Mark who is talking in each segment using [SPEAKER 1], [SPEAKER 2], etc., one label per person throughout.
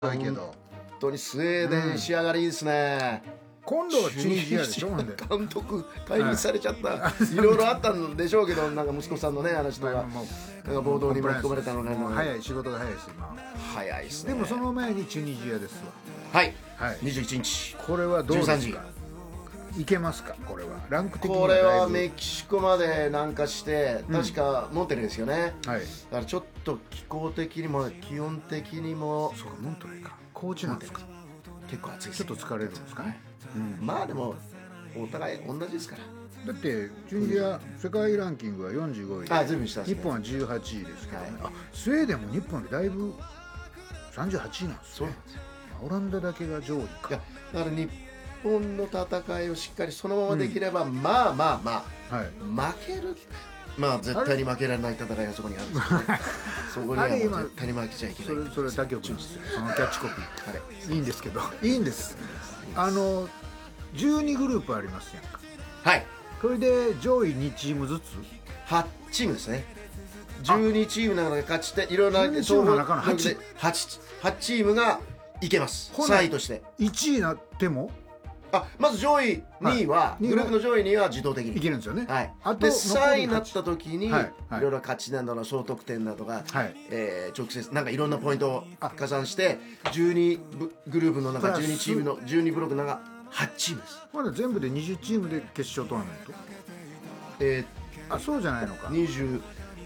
[SPEAKER 1] だけど
[SPEAKER 2] 本当にスウェーデン仕上がりいいですね、
[SPEAKER 1] 今度はチュニジアでしょ。なんで
[SPEAKER 2] 監督解任されちゃった、いろいろあったんでしょうけど、なんか息子さんのね話とか、なんか暴動に巻き込まれたのね。
[SPEAKER 1] 早い、仕事が早いです今。
[SPEAKER 2] 早いですね。
[SPEAKER 1] でもその前にチュニジアですわ。
[SPEAKER 2] はい、
[SPEAKER 1] はい、
[SPEAKER 2] 21日
[SPEAKER 1] これはどうですか。
[SPEAKER 2] 13時
[SPEAKER 1] いけますか。これはランク的に
[SPEAKER 2] これは
[SPEAKER 1] はだいぶ
[SPEAKER 2] メキシコまで南下して、確かモンテレですよね、
[SPEAKER 1] はい、
[SPEAKER 2] だからちょっと気候的にも気温的にも、
[SPEAKER 1] そうか、モントレーか、高知なんですか。
[SPEAKER 2] 結構暑いです、
[SPEAKER 1] ちょっと疲れるんですかね、
[SPEAKER 2] まあでもお互い同じですから。
[SPEAKER 1] だってチュニジア世界ランキングは45位で、
[SPEAKER 2] 随分下ですね。
[SPEAKER 1] 日本は18位ですけどね、スウェーデンも日本よりだいぶ38位なんですね。
[SPEAKER 2] そうなんですよ。
[SPEAKER 1] オランダだけが上位か。
[SPEAKER 2] いやだから日本の戦いをしっかりそのままできれば、まあまあまあ、
[SPEAKER 1] はい、
[SPEAKER 2] 負ける、まあ絶対に負けられない戦いがそこにあるんですけど、ね、そこにはもう絶対に負けちゃいけない。
[SPEAKER 1] それ他局です。そのキャッチコピー
[SPEAKER 2] あれ
[SPEAKER 1] いいんですけど、いいんです。12グループありますやんか。
[SPEAKER 2] はい、
[SPEAKER 1] これで上位2チームずつ
[SPEAKER 2] 8チームですね。12チームの中で勝ちていろんな
[SPEAKER 1] 12チームの中の8
[SPEAKER 2] チームがいけます。3位として
[SPEAKER 1] 1位になっても
[SPEAKER 2] まず上位2位は、グループの上位2位は自動的に
[SPEAKER 1] いけるんですよね。
[SPEAKER 2] はい、
[SPEAKER 1] あと
[SPEAKER 2] で3位になった時に、い
[SPEAKER 1] はい
[SPEAKER 2] ろいろ勝ちなどの総得点などが、
[SPEAKER 1] はい、
[SPEAKER 2] 直接なんかいろんなポイントを加算して12グループの中12チームの12ブロックの中8チームです。
[SPEAKER 1] まだ全部で20チームで決勝トーナメント。そうじゃないのか。
[SPEAKER 2] 12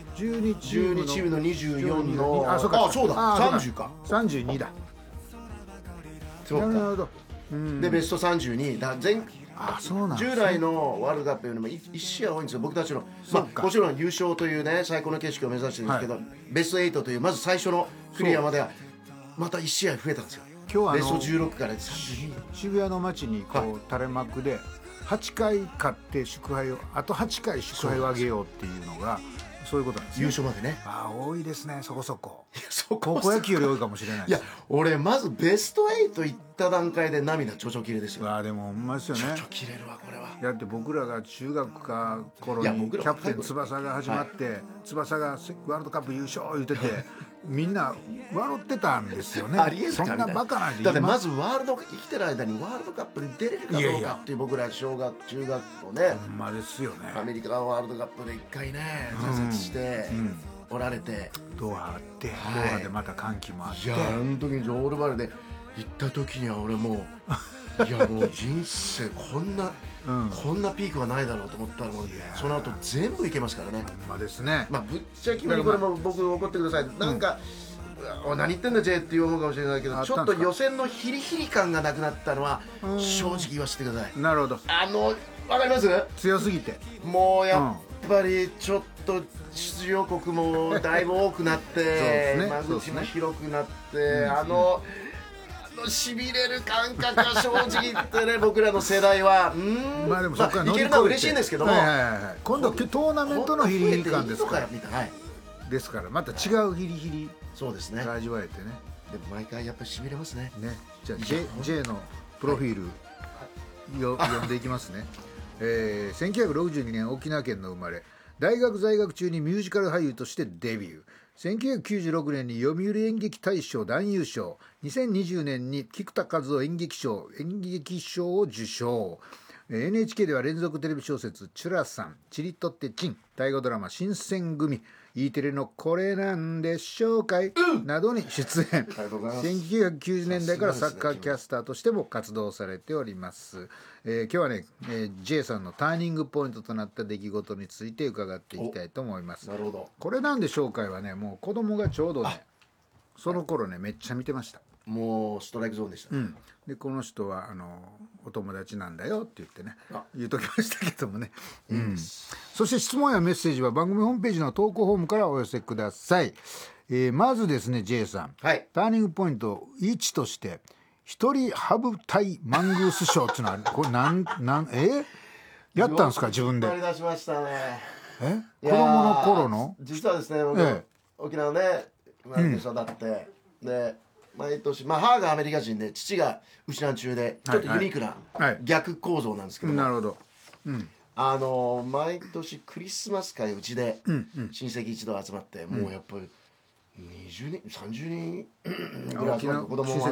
[SPEAKER 1] 12チームの
[SPEAKER 2] 24の
[SPEAKER 1] そうか、
[SPEAKER 2] そうだ30か
[SPEAKER 1] 32だ。
[SPEAKER 2] そうか。
[SPEAKER 1] なるほど。
[SPEAKER 2] でベスト32だ。
[SPEAKER 1] そうなんですね。
[SPEAKER 2] 従来のワールドカップよりも1試合多いんですよ。僕たちの、もちろん優勝というね最高の景色を目指してるんですけど、ベスト8というまず最初のクリアまではまた1試合増えたんですよ。
[SPEAKER 1] 今日
[SPEAKER 2] ベスト16から32。
[SPEAKER 1] 渋谷の街にこう垂れ幕で8回勝って祝杯をあと8回祝杯をあげようっていうのがそういうことなんですね。
[SPEAKER 2] 優勝までね。
[SPEAKER 1] 多いですね。そこそこ。
[SPEAKER 2] 高
[SPEAKER 1] 校野球より多いかもしれないです。
[SPEAKER 2] いや俺まずベスト8行った段階で涙ちょちょ切れですよ。
[SPEAKER 1] でもほんまですよね。
[SPEAKER 2] ちょちょ切れるわこれは。
[SPEAKER 1] だって僕らが中学か頃にキャプテン翼が始まって、翼がワールドカップ優勝言っててみんな笑ってたんですよね。
[SPEAKER 2] ありえるか
[SPEAKER 1] そんなバカなんで。
[SPEAKER 2] だってまずワールド生きてる間にワールドカップに出れるかどうかっていう僕ら小学中学校ね、
[SPEAKER 1] ほんまですよね。
[SPEAKER 2] アメリカワールドカップで一回ね挫折しておられて、
[SPEAKER 1] ドーハあって、ドーハでまた歓喜もあって、
[SPEAKER 2] いやあの時にジョールバルで行った時には俺もういやもう人生こんなピークはないだろうと思ったので、その後全部いけますからね。
[SPEAKER 1] ほんまですね。
[SPEAKER 2] ぶっちゃけこれも僕怒ってください。なんか何言ってんだ J って思うかもしれないけど、ちょっと予選のヒリヒリ感がなくなったのは正直言わせてください。
[SPEAKER 1] なるほど。
[SPEAKER 2] わかります？
[SPEAKER 1] 強すぎて
[SPEAKER 2] もうやっぱりちょっと出場国もだいぶ多くなって間口も広くなってしびれる感覚は正直言ってね僕らの世代はいけるのは嬉しいんですけども、
[SPEAKER 1] 今度トーナメントのヒリヒリ感ですからですからまた違うヒリヒリが味わえてね。
[SPEAKER 2] でも毎回やっぱりしびれますね。
[SPEAKER 1] じゃあ J のプロフィール読んでいきますね。1962年沖縄県の生まれ、大学在学中にミュージカル俳優としてデビュー。1996年に読売演劇大賞男優賞、2020年に菊田一夫演劇賞を受賞。NHK では連続テレビ小説チュラさん、チリとってチン、大河ドラマ新選組、E テレのこれなんでしょうかい、などに出演。1990年代からサッカーキャスターとしても活動されております。今日はね、J さんのターニングポイントとなった出来事について伺っていきたいと思います。
[SPEAKER 2] なるほど。
[SPEAKER 1] これなんでしょうかいはね、もう子供がちょうどねその頃ねめっちゃ見てました。
[SPEAKER 2] もうストライクゾーンでした、
[SPEAKER 1] でこの人はお友達なんだよって言ってね言うときましたけどもね、そして質問やメッセージは番組ホームページの投稿フォームからお寄せください。まずですね J さん、ターニングポイント1として一人ハブタイマングース賞っていうのはこれやったんですか自分で。
[SPEAKER 2] 引っ張り出しましたね。
[SPEAKER 1] 子供の頃の
[SPEAKER 2] 実はですね僕、沖縄で生まれて育って、で毎年母がアメリカ人で父がウチナン中でちょっとユニークな逆構造なんですけど、
[SPEAKER 1] なるほど。
[SPEAKER 2] 毎年クリスマス会うちで親戚一同集まって、もうやっぱり20人30人ぐらい子供が